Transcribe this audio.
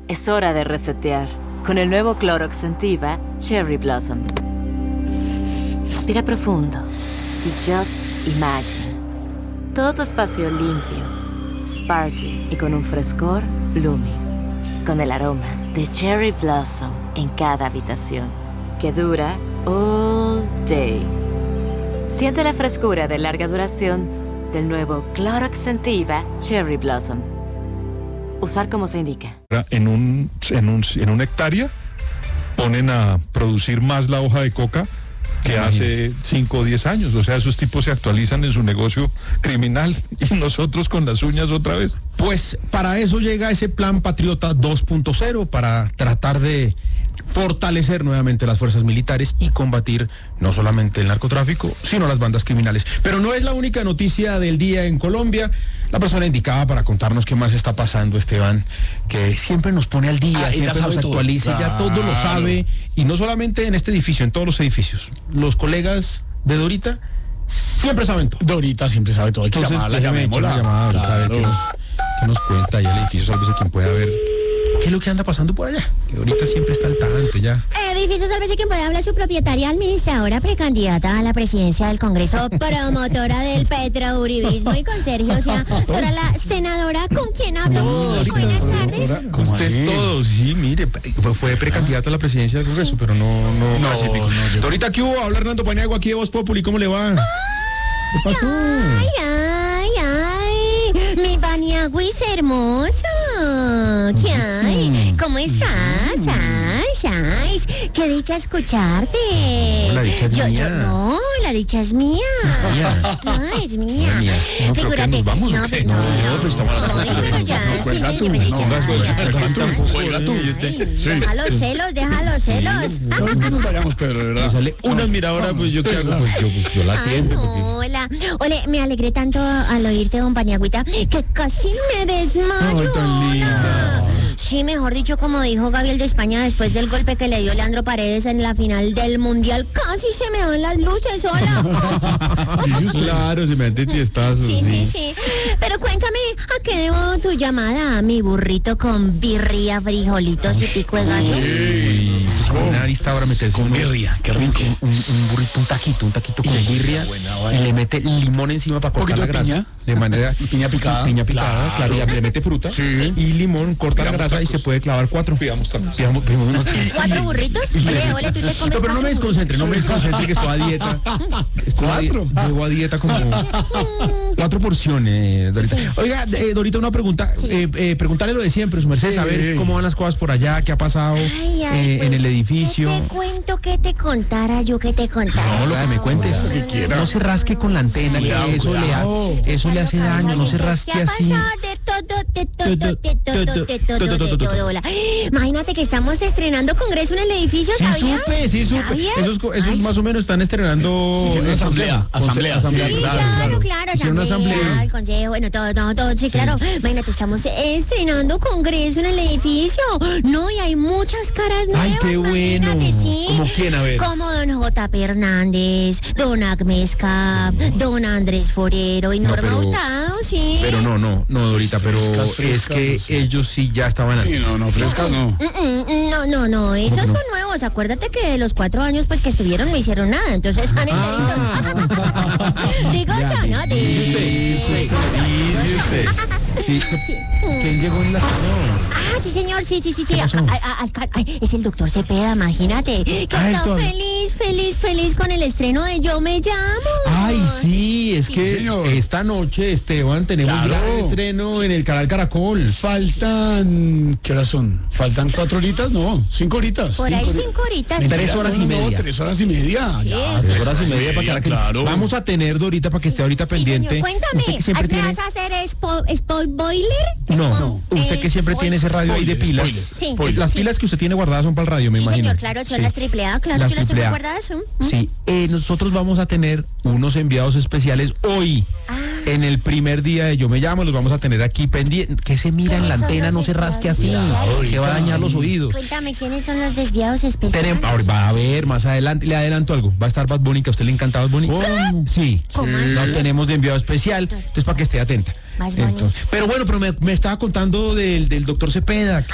Es hora de resetear con el nuevo Clorox Scentiva Cherry Blossom. Respira profundo y just imagine. Todo tu espacio limpio, sparkling y con un frescor blooming. Con el aroma de Cherry Blossom en cada habitación, que dura all day. Siente la frescura de larga duración del nuevo Clorox Scentiva Cherry Blossom. Usar como se indica. En una hectárea ponen a producir más la hoja de coca que hace 5 o 10 años. O sea, esos tipos se actualizan en su negocio criminal y nosotros con las uñas otra vez. Pues para eso llega ese Plan Patriota 2.0, para tratar de fortalecer nuevamente las fuerzas militares y combatir no solamente el narcotráfico, sino las bandas criminales. Pero no es la única noticia del día en Colombia. La persona indicada para contarnos qué más está pasando, Esteban, que siempre nos pone al día, siempre nos actualiza, ya todo lo sabe, y no solamente en este edificio, en todos los edificios. Los colegas de Dorita siempre saben todo. Dorita siempre sabe todo. Hay que Entonces, llamarla, déjeme echar una llamada ahorita, a ver qué nos cuenta allá el edificio, sálvese quien pueda ver qué es lo que anda pasando por allá. Que Dorita siempre está al tanto ya. Edificio sálvese quien pueda hablar, su propietaria, administradora, precandidata a la presidencia del Congreso, promotora del petrouribismo y conserje, doctora la senadora, ¿con quién hablo? Buenas tardes. Usted es todo, sí, mire, fue precandidata a la presidencia del Congreso, pero no clasificó. Dorita, ¿qué hubo? Habla Hernando Paniagua aquí de Voz Populi, ¿cómo le va? ¿Qué pasó? Ay, mi Paniagüis hermoso. ¿Qué hay? ¿Cómo estás? Ay, qué dicha escucharte. La dicha es mía. No, la dicha es mía. No, es mía. No, creo que nos vamos, ¿o qué? No, pues estamos pero ya, sí, yo me he dicho. Deja los celos. No nos vayamos, Pedro, de verdad. Sale una admiradora, pues yo qué hago, pues yo la atiendo. Hola, me alegré tanto al oírte, don Paniagüita, que casi me desmayo. Sí, mejor dicho, como dijo Gabriel de España después del golpe que le dio Leandro Paredes en la final del Mundial, casi se me van las luces sola. Claro, se me han detestado. Sí. Pero cuéntame, ¿a qué debo tu llamada? Mi burrito con birria, frijolitos y pico de gallo. Una arista ahora meterse Con birria, qué rico. Un burrito, un taquito con birria, y le mete limón encima para cortar la grasa. Piña. De manera piña picada, claro, y le mete fruta y limón, corta la grasa y se puede clavar 4. Pidamos tacos. Unos 4 burritos. Ole, tú te comes. No, pero no me desconcentre, que estoy a dieta. Llevo a dieta como 4 porciones, Dorita. Sí. Oiga, Dorita, una pregunta. Preguntarle lo de siempre, su merced, saber cómo van las cosas por allá, qué ha pasado en el edificio. ¿Qué te cuento que te contara yo que te contara? No, lo que me cuentes. Lo que quiera. No se rasque con la antena, que eso le hace daño, no se rasque así. Imagínate que estamos estrenando Congreso en el edificio, ¿sabías? Sí supe. Esos más o menos están estrenando asamblea. Sí, claro. Hicieron una asamblea. El consejo, bueno, todo, sí, claro. Imagínate, estamos estrenando Congreso en el edificio. No, y hay muchas caras nuevas. Ay, qué bueno. Imagínate, sí. ¿Cómo quién? A ver. Como don J.P. Hernández, don Agmes Cap, don Andrés Forero y Norma Hurtado, sí. Pero no, Dorita, pero es que ellos sí ya estaban Sí, no, frescas no. No, esos son nuevos. Acuérdate que los 4 años pues que estuvieron no hicieron nada, entonces están enteritos. Digo yo, ¿no? Dice usted. Sí. ¿Quién llegó en la Sí, señor, sí. Es el doctor Cepeda, imagínate. Que está feliz con el estreno de Yo Me Llamo. Ay, sí, es que señor. esta noche, Esteban, tenemos Claro. un estreno en el canal Caracol. Faltan, ¿qué horas son? ¿Faltan 4 horitas? No, 5 horitas. Por ahí 5 horitas. 3 horas y media. 3 horas y media. Sí. Ya, 3 horas y media para que claro. vamos a tener, Dorita, para que esté ahorita pendiente. Señor, cuéntame, Usted que siempre ¿me tiene... vas a hacer spoiler? No, usted que siempre tiene ese radio ahí de pilas. Sí. Las pilas que usted tiene guardadas son para el radio, me Sí, imagino. señor, claro, son las AAA, claro, Las yo las tengo AAA. guardadas. Sí, nosotros vamos a tener unos enviados especiales hoy. En el primer día de Yo Me Llamo, los vamos a tener aquí pendientes. Que se mira en la antena, no se rasque así. Se va a dañar los oídos. Cuéntame, ¿quiénes son los desviados especiales? Va a ver más adelante, le adelanto algo. Va a estar Bad Bunny, que a usted le encanta Bad Bunny. Sí, ¿Cómo así? lo tenemos de enviado especial. Entonces, para que esté atenta. Bad Bunny. Pero bueno, pero me estaba contando del doctor Cepeda.